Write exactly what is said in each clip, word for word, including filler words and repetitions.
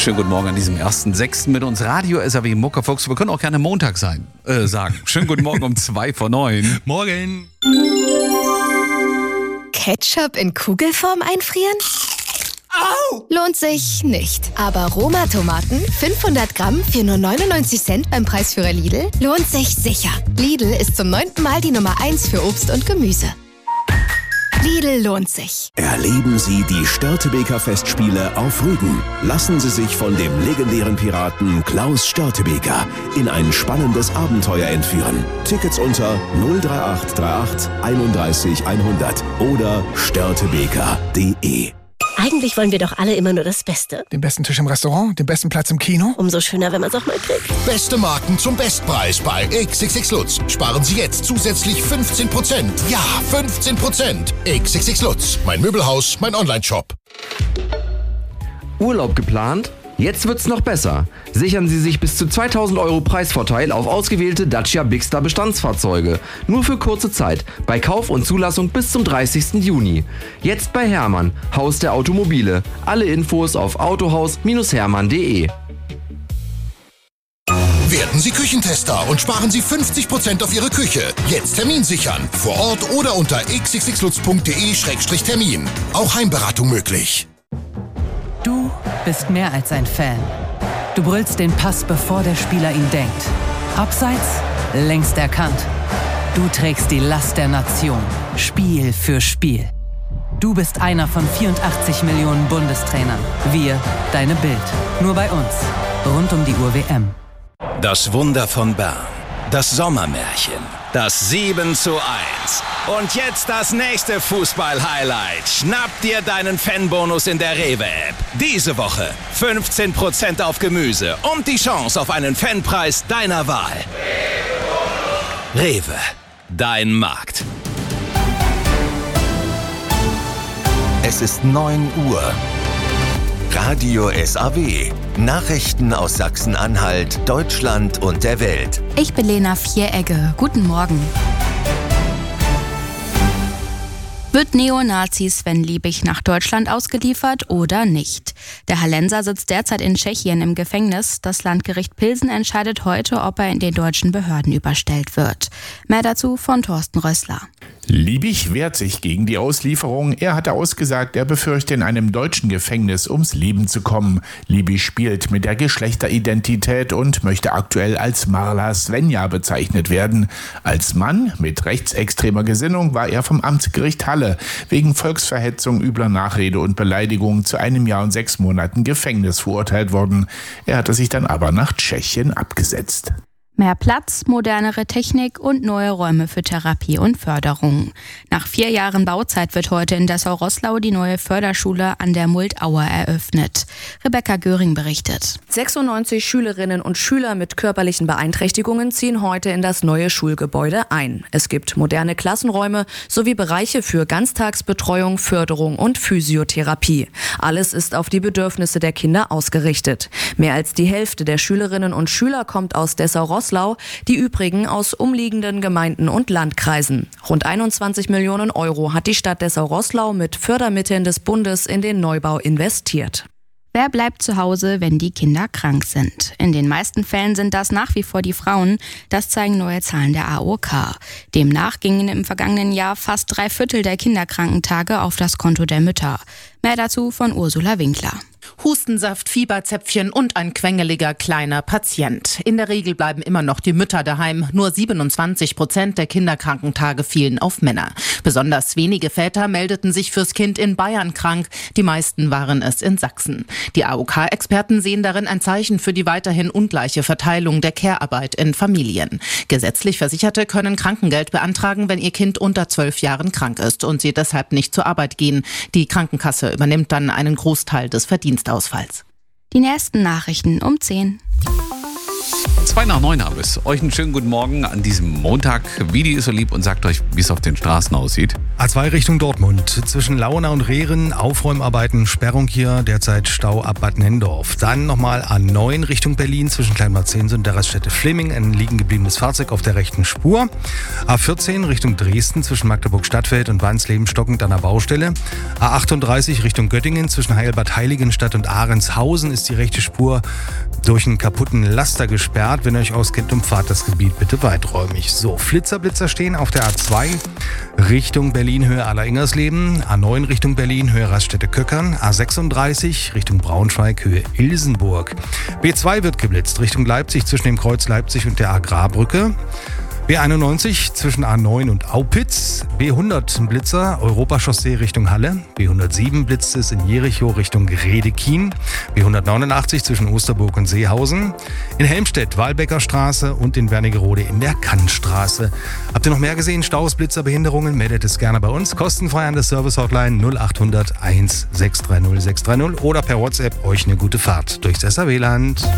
Schönen guten Morgen an diesem ersten sechsten mit uns Radio S A W Muckerfuchs. Wir können auch gerne Montag sein, äh, sagen. Schönen guten Morgen um zwei vor neun. Morgen. Ketchup in Kugelform einfrieren? Au! Lohnt sich nicht. Aber Roma-Tomaten, fünfhundert Gramm für nur neunundneunzig Cent beim Preisführer Lidl, lohnt sich sicher. Lidl ist zum neunten Mal die Nummer eins für Obst und Gemüse. Lidl lohnt sich. Erleben Sie die Störtebeker Festspiele auf Rügen. Lassen Sie sich von dem legendären Piraten Klaus Störtebeker in ein spannendes Abenteuer entführen. Tickets unter null drei acht drei acht einunddreißig hundert oder störtebeker punkt de. Eigentlich wollen wir doch alle immer nur das Beste. Den besten Tisch im Restaurant, den besten Platz im Kino. Umso schöner, wenn man es auch mal kriegt. Beste Marken zum Bestpreis bei X X X Lutz. Sparen Sie jetzt zusätzlich fünfzehn Prozent. Ja, fünfzehn Prozent. X X X Lutz. Mein Möbelhaus, mein Onlineshop. Urlaub geplant? Jetzt wird's noch besser. Sichern Sie sich bis zu zweitausend Euro Preisvorteil auf ausgewählte Dacia Bigster Bestandsfahrzeuge. Nur für kurze Zeit. Bei Kauf und Zulassung bis zum dreißigsten Juni. Jetzt bei Hermann, Haus der Automobile. Alle Infos auf autohaus Hermann punkt de. Werden Sie Küchentester und sparen Sie fünfzig Prozent auf Ihre Küche. Jetzt Termin sichern. Vor Ort oder unter x x x lutz punkt de Schrägstrich Termin. Auch Heimberatung möglich. Du bist mehr als ein Fan. Du brüllst den Pass, bevor der Spieler ihn denkt. Abseits, längst erkannt. Du trägst die Last der Nation, Spiel für Spiel. Du bist einer von vierundachtzig Millionen Bundestrainern. Wir, deine Bild. Nur bei uns. Rund um die Uhr W M. Das Wunder von Bern. Das Sommermärchen. Das sieben zu eins. Und jetzt das nächste Fußball-Highlight. Schnapp dir deinen Fanbonus in der Rewe-App. Diese Woche fünfzehn Prozent auf Gemüse und die Chance auf einen Fanpreis deiner Wahl. Rewe, dein Markt. Es ist neun Uhr. Radio S A W. Nachrichten aus Sachsen-Anhalt, Deutschland und der Welt. Ich bin Lena Vieregge. Guten Morgen. Wird Neonazi Sven Liebig nach Deutschland ausgeliefert oder nicht? Der Hallenser sitzt derzeit in Tschechien im Gefängnis. Das Landgericht Pilsen entscheidet heute, ob er in den deutschen Behörden überstellt wird. Mehr dazu von Thorsten Rössler. Liebig wehrt sich gegen die Auslieferung. Er hatte ausgesagt, er befürchte, in einem deutschen Gefängnis ums Leben zu kommen. Liebig spielt mit der Geschlechteridentität und möchte aktuell als Marla Svenja bezeichnet werden. Als Mann mit rechtsextremer Gesinnung war er vom Amtsgericht Halle wegen Volksverhetzung, übler Nachrede und Beleidigung zu einem Jahr und sechs Monaten Gefängnis verurteilt worden. Er hatte sich dann aber nach Tschechien abgesetzt. Mehr Platz, modernere Technik und neue Räume für Therapie und Förderung. Nach vier Jahren Bauzeit wird heute in Dessau-Roßlau die neue Förderschule an der Multauer eröffnet. Rebecca Göring berichtet. sechsundneunzig Schülerinnen und Schüler mit körperlichen Beeinträchtigungen ziehen heute in das neue Schulgebäude ein. Es gibt moderne Klassenräume sowie Bereiche für Ganztagsbetreuung, Förderung und Physiotherapie. Alles ist auf die Bedürfnisse der Kinder ausgerichtet. Mehr als die Hälfte der Schülerinnen und Schüler kommt aus Dessau-Roßlau, die übrigen aus umliegenden Gemeinden und Landkreisen. Rund einundzwanzig Millionen Euro hat die Stadt Dessau-Roßlau mit Fördermitteln des Bundes in den Neubau investiert. Wer bleibt zu Hause, wenn die Kinder krank sind? In den meisten Fällen sind das nach wie vor die Frauen. Das zeigen neue Zahlen der A O K. Demnach gingen im vergangenen Jahr fast drei Viertel der Kinderkrankentage auf das Konto der Mütter. Mehr dazu von Ursula Winkler. Hustensaft, Fieberzäpfchen und ein quengeliger kleiner Patient. In der Regel bleiben immer noch die Mütter daheim. Nur siebenundzwanzig Prozent der Kinderkrankentage fielen auf Männer. Besonders wenige Väter meldeten sich fürs Kind in Bayern krank. Die meisten waren es in Sachsen. Die A O K-Experten sehen darin ein Zeichen für die weiterhin ungleiche Verteilung der Care-Arbeit in Familien. Gesetzlich Versicherte können Krankengeld beantragen, wenn ihr Kind unter zwölf Jahren krank ist und sie deshalb nicht zur Arbeit gehen. Die Krankenkasse übernimmt dann einen Großteil des Verdienstes. Ausfalls. Die nächsten Nachrichten um zehn. Zwei nach neun haben es. Euch einen schönen guten Morgen an diesem Montag. Vidi ist so lieb und sagt euch, wie es auf den Straßen aussieht. A zwei Richtung Dortmund. Zwischen Launa und Rehren Aufräumarbeiten, Sperrung hier, derzeit Stau ab Bad Nendorf. Dann nochmal A neun Richtung Berlin zwischen Kleinmarzense und der Raststätte Fleming. Ein liegen gebliebenes Fahrzeug auf der rechten Spur. A vierzehn Richtung Dresden zwischen Magdeburg-Stadtfeld und Wansleben stockend an der Baustelle. A achtunddreißig Richtung Göttingen zwischen Heilbad Heiligenstadt und Ahrendshausen ist die rechte Spur durch einen kaputten Laster gesperrt. Wenn ihr euch auskennt, umfahrt das Gebiet bitte weiträumig. So, Flitzerblitzer stehen auf der A zwei Richtung Berlin, Höhe Aller-Ingersleben. A neun Richtung Berlin, Höhe Raststätte Köckern. A sechsunddreißig Richtung Braunschweig, Höhe Ilsenburg. B zwei wird geblitzt Richtung Leipzig zwischen dem Kreuz Leipzig und der Agrarbrücke. B einundneunzig zwischen A neun und Aupitz. B hundert ein Blitzer, Europachaussee Richtung Halle. B hundertsieben blitzt es in Jericho Richtung Redekien. B hundertneunundachtzig zwischen Osterburg und Seehausen. In Helmstedt, Walbecker Straße und in Wernigerode in der Kannstraße. Habt ihr noch mehr gesehen? Staus, Blitzer, Behinderungen? Meldet es gerne bei uns. Kostenfrei an der Service-Hotline null achthundert eins sechs drei null sechs drei null oder per WhatsApp euch eine gute Fahrt durchs S R W-Land.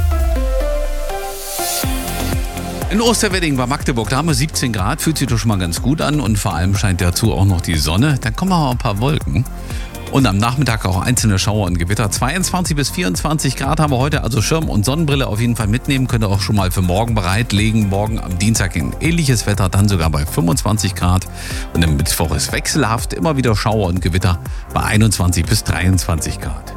In Osterwedding bei Magdeburg, da haben wir siebzehn Grad, fühlt sich doch schon mal ganz gut an und vor allem scheint dazu auch noch die Sonne. Dann kommen aber ein paar Wolken und am Nachmittag auch einzelne Schauer und Gewitter. zweiundzwanzig bis vierundzwanzig Grad haben wir heute, also Schirm und Sonnenbrille auf jeden Fall mitnehmen. Könnt ihr auch schon mal für morgen bereitlegen. Morgen am Dienstag ein ähnliches Wetter, dann sogar bei fünfundzwanzig Grad. Und am Mittwoch ist wechselhaft, immer wieder Schauer und Gewitter bei einundzwanzig bis dreiundzwanzig Grad.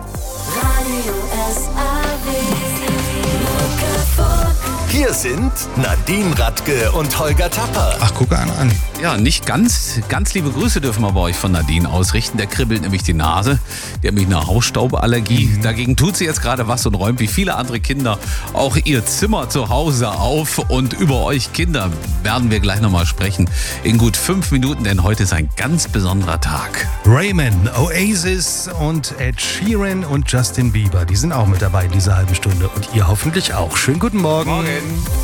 Hier sind Nadine Radke und Holger Tapper. Ach, gucke an, an. Ja, nicht ganz, ganz liebe Grüße dürfen wir bei euch von Nadine ausrichten. Der kribbelt nämlich die Nase. Die hat nämlich eine Hausstauballergie. Mhm. Dagegen tut sie jetzt gerade was und räumt wie viele andere Kinder auch ihr Zimmer zu Hause auf. Und über euch Kinder werden wir gleich nochmal sprechen. In gut fünf Minuten, denn heute ist ein ganz besonderer Tag. Rayman, Oasis und Ed Sheeran und Justin Bieber, die sind auch mit dabei in dieser halben Stunde. Und ihr hoffentlich auch. Schönen guten Morgen. Morgen.